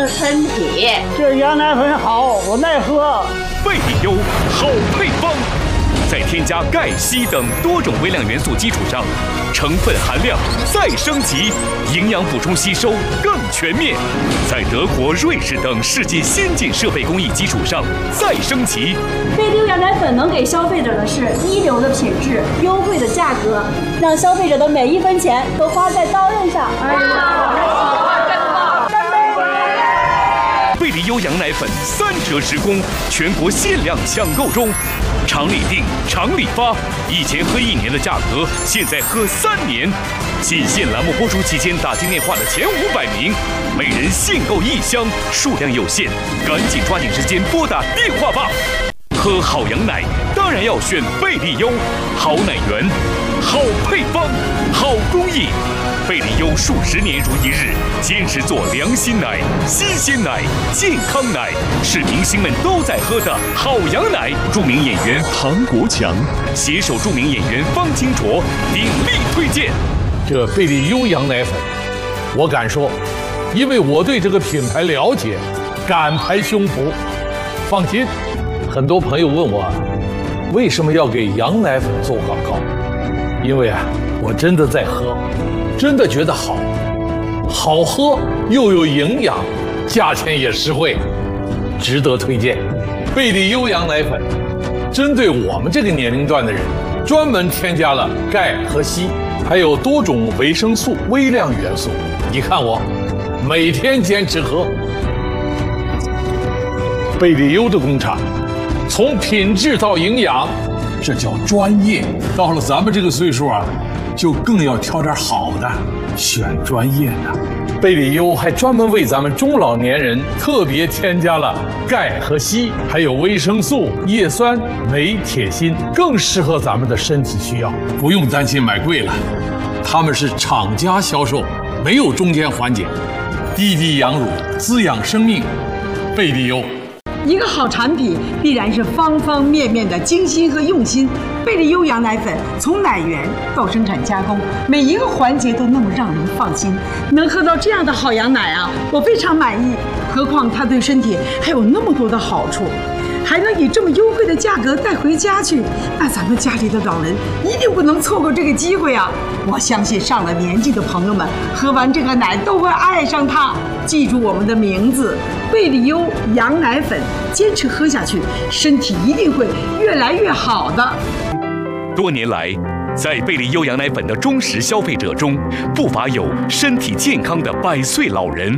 身体。 这羊奶粉好，我耐喝。 贝利优好配方，在添加钙、硒等多种微量元素基础上，成分含量再升级，营养补充吸收更全面。在德国、瑞士等世界先进设备工艺基础上再升级。 贝利优羊奶粉能给消费者的是一流的品质、优惠的价格，让消费者的每一分钱都花在刀刃上。 贝利优羊奶粉3折直供，全国限量抢购中，厂里订，厂里发，以前喝1年的价格，现在喝3年。仅限栏目播出期间打进电话的前500名，每人限购1箱，数量有限，赶紧抓紧时间拨打电话吧。喝好羊奶当然要选贝利优，好奶源，好配方，好工艺。贝利优数10年如一日，坚持做良心奶、新鲜奶、健康奶，是明星们都在喝的好羊奶。著名演员唐国强携手著名演员方清卓鼎力推荐。 这贝利优羊奶粉，我敢说，因为我对这个品牌了解，敢拍胸脯。放心，很多朋友问我，为什么要给羊奶粉做广告？因为我真的在喝。真的觉得好，好喝又有营养，价钱也实惠，值得推荐。贝利优羊奶粉针对我们这个年龄段的人，专门添加了钙和硒，还有多种维生素、微量元素。你看我每天坚持喝。贝利优的工厂，从品质到营养，这叫专业。到了咱们这个岁数就更要挑点好的，选专业的。贝利优还专门为咱们中老年人特别添加了钙和硒，还有维生素、叶酸、镁、铁、锌，更适合咱们的身体需要。不用担心买贵了，他们是厂家销售，没有中间环节。滴滴羊乳，滋养生命。贝利优。 一个好产品必然是方方面面的精心和用心。贝利优羊奶粉从奶源到生产加工，每一个环节都那么让人放心。能喝到这样的好羊奶我非常满意。何况它对身体还有那么多的好处，还能以这么优惠的价格带回家去，那咱们家里的老人一定不能错过这个机会我相信上了年纪的朋友们喝完这个奶都会爱上它。记住我们的名字，贝利优羊奶粉，坚持喝下去，身体一定会越来越好的。 多年来，在贝利优羊奶粉的忠实消费者中，不乏有身体健康的100岁老人。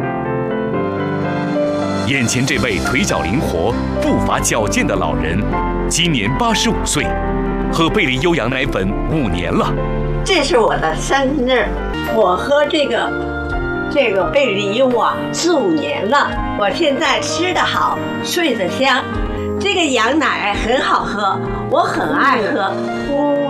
眼前这位腿脚灵活、步伐矫健的老人，今年85岁，喝贝利优羊奶粉5年了。 这是我的生日，我喝这个贝利优4、5年了，我现在吃得好，睡得香，这个羊奶很好喝，我很爱喝。